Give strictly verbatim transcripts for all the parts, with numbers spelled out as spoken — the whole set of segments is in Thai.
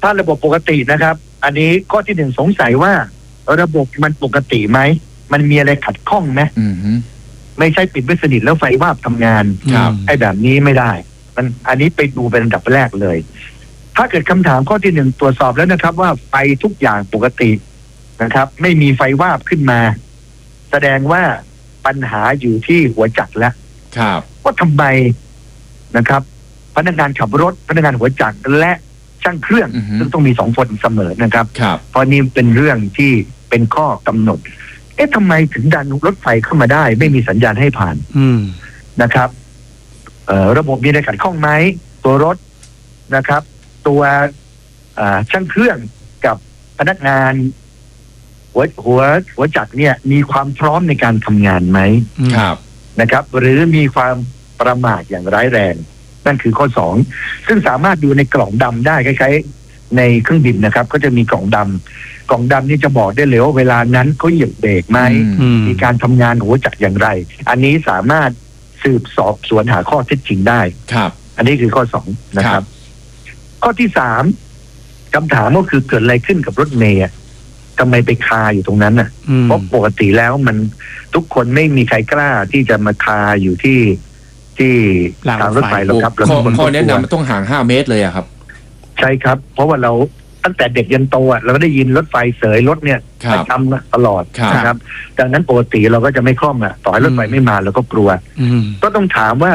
ถ้าระบบปกตินะครับอันนี้ข้อที่หนึ่งสงสัยว่าระบบมันปกติไหมมันมีอะไรขัดข้องไหมไม่ใช่ปิดไม่สนิทแล้วไฟวาบทำงานไอ้แบบนี้ไม่ได้มันอันนี้ไปดูเป็นอันดับแรกเลยถ้าเกิดคำถามข้อที่หนึ่งตรวจสอบแล้วนะครับว่าไฟทุกอย่างปกตินะครับไม่มีไฟวาบขึ้นมาแสดงว่าปัญหาอยู่ที่หัวจักรแล้วว่าทำไมนะครับพนักงานขับรถพนักงานหัวจักรและช่างเครื่องซึ่งต้องมีสองคนเสมอนะครับเพราะนี่เป็นเรื่องที่เป็นข้อกำหนดเอ๊ะทำไมถึงดันรถไฟเข้ามาได้ไม่มีสัญญาณให้ผ่านนะครับเอ่อระบบมีอะไรขัดข้องไหมตัวรถนะครับตัวช่างเครื่องกับพนักงานหัวหัวหัวจักรเนี่ยมีความพร้อมในการทำงานไหมครับนะครับหรือมีความประมาทอย่างร้ายแรงนั่นคือข้อสองซึ่งสามารถดูในกล่องดำได้คล้ายๆในเครื่องบินนะครับก็จะมีกล่องดำกล่องดำนี่จะบอกได้เลยว่าเวลานั้นเขาเหยียบเบรกไหมมีการทำงานหัวจักรอย่างไรอันนี้สามารถสืบสอบสวนหาข้อเท็จจริงได้ครับอันนี้คือข้อสองนะครับข้อที่สามคำถามก็คือเกิดอะไรขึ้นกับรถเมล์ทำไมไปคาอยู่ตรงนั้นน่ะเพราะปกติแล้วมันทุกคนไม่มีใครกล้าที่จะมาคาอยู่ที่ที่ทางรถไฟหรอกครับแล้วข้อแนะนำมันต้องห่างห้าเมตรเลยอะครับใช่ครับเพราะว่าเราตั้งแต่เด็กยันโตอ่ะเราก็ได้ยินรถไฟเสยรถเนี่ยประจำตลอดนะครับดังนั้นปกติเราก็จะไม่คล่องอ่ะต่อให้รถไฟไม่มาเราก็กลัวก็ต้องถามว่า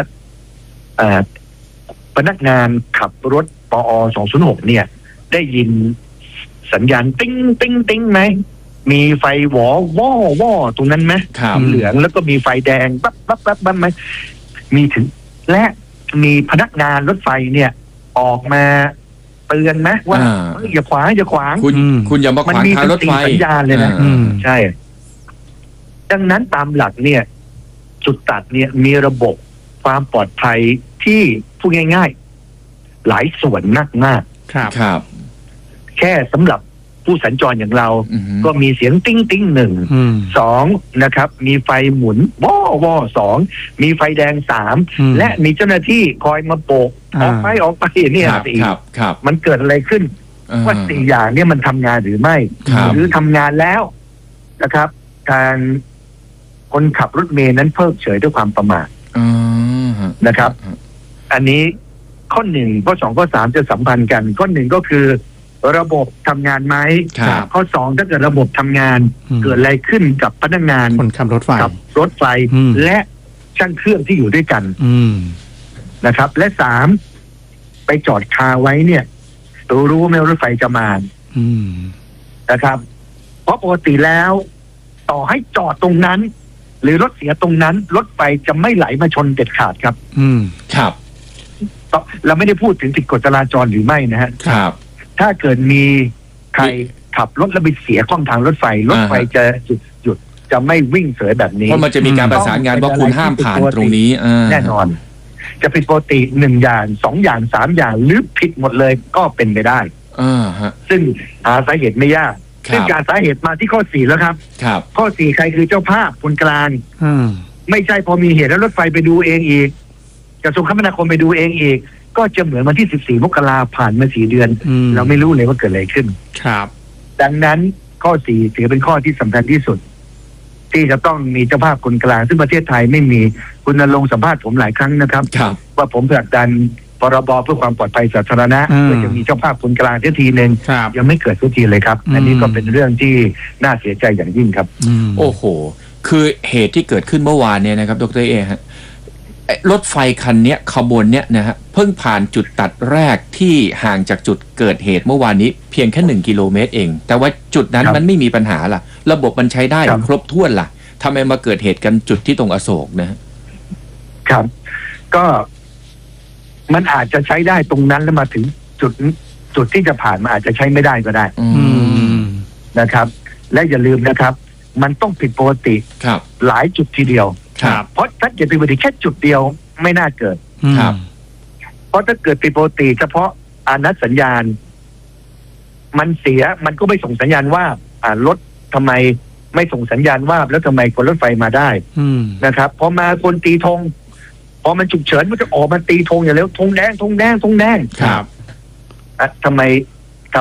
พนักงานขับรถปอสองศูนย์หกเนี่ยได้ยินสัญญาณติ้งติ้งติ้งไหมมีไฟหวอว่อว่อตรงนั้นไหมเหลืองแล้วก็มีไฟแดงปั๊บปั๊บปั๊บปั๊บไหมมีถึงและมีพนักงานรถไฟเนี่ยออกมาเตือนไหมว่าอย่าขวางอย่าขวางคุณคุณอย่ามาขวางทางรถไฟสัญญาณเลยนะใช่ดังนั้นตามหลักเนี่ยจุดตัดเนี่ยมีระบบความปลอดภัยที่พูดง่ายๆหลายส่วนมากมากครับครับแค่สำหรับผู้สัญจรอย่างเราก็มีเสียงติ้งติ้งหนึ่งสองนะครับมีไฟหมุนว่อว่อสองมีไฟแดงสามและมีเจ้าหน้าที่คอยมาโบกออกไปออกไปเนี่ยสี่มันเกิดอะไรขึ้นว่าสี่อย่างเนี่ยมันทำงานหรือไม่หรือทำงานแล้วนะครับทางคนขับรถเมล์นั้นเพิกเฉยด้วยความประมาทนะครับ อันนี้ข้อหนึ่งข้อสองข้อสามจะสัมพันธ์กันข้อหนึ่งก็คือระบบทำงานไหมข้อสองถ้าเกิดระบบทำงานเกิดอะไรขึ้นกับพนักงานคนขับรถไฟกับรถไฟและช่างเครื่องที่อยู่ด้วยกันนะครับและสามไปจอดคาไว้เนี่ยรู้รู้ไหมรถไฟจะมานะครับเพราะปกติแล้วต่อให้จอดตรงนั้นหรือรถเสียตรงนั้นรถไฟจะไม่ไหลมาชนเด็ดขาดครับอืมครับเราไม่ได้พูดถึงผิดกฎจราจรหรือไม่นะฮะครับถ้าเกิดมีใครขับรถแล้วไปเสียข้องทางรถไฟรถไฟจะหยุดหยุดจะไม่วิ่งเสยแบบนี้เพราะมันจะมีการประสานงานว่าคุณห้ามผ่านตรงนี้แน่นอนจะผิดปกติหนึ่งอย่างสองอย่างสามอย่างหรือผิดหมดเลยก็เป็นไปได้ซึ่งหาสาเหตุไม่ยากซึ่งการสาเหตุมาที่ข้อสี่แล้วครับข้อสี่ใครคือเจ้าภาพคนกลางไม่ใช่พอมีเหตุแล้วรถไฟไปดูเองอีกกระทรวงคมนาคมไปดูเองอีกก็จะเหมือนวันที่สิบสี่มกราผ่านมาสี่เดือนเราไม่รู้เลยว่าเกิดอะไรขึ้นครับดังนั้นข้อสี่ถือเป็นข้อที่สำคัญที่สุดที่จะต้องมีเจ้าภาพคนกลางซึ่งประเทศไทยไม่มีคุณณรงค์สัมภาษณ์ผมหลายครั้งนะครับว่าผมผลักดันพรบเพื่อความปลอดภัยสาธารณะเพื่อจะมีเจ้าภาพคนกลางทีนึงยังไม่เกิดสักทีเลยครับอันนี้ก็เป็นเรื่องที่น่าเสียใจอย่างยิ่งครับโอ้โหคือเหตุที่เกิดขึ้นเมื่อวานเนี่ยนะครับดร.เอฮะรถไฟคันนี้ขบวนเนี้ยนะฮะเพิ่งผ่านจุดตัดแรกที่ห่างจากจุดเกิดเหตุเมื่อวานนี้เพียงแค่หนึ่งกิโลเมตรเองแต่ว่าจุดนั้นมันไม่มีปัญหาล่ะระบบมันใช้ได้ครบถ้วนล่ะทำไมมาเกิดเหตุกันจุดที่ตรงอโศกนะครับก็มันอาจจะใช้ได้ตรงนั้นแล้วมาถึงจุดจุดที่จะผ่านมาอาจจะใช้ไม่ได้ก็ได้นะครับและอย่าลืมนะครับมันต้องผิดปกติหลายจุดทีเดียวเพราะถ้าเกิดผิดปกติแค่จุดเดียวไม่น่าเกิดเพราะถ้าเกิดผิดปกติเฉพาะอานัดสัญญาณมันเสียมันก็ไม่ส่งสัญญาณว่าอ่ารถทำไมไม่ส่งสัญญาณว่าแล้วทำไมคนรถไฟมาได้นะครับพอมาคนตีธงพอมันฉุกเฉินมันจะออกมาตีธงอย่างเร็วธงแดงธงแดงธงแดงครับอ่ะทำไม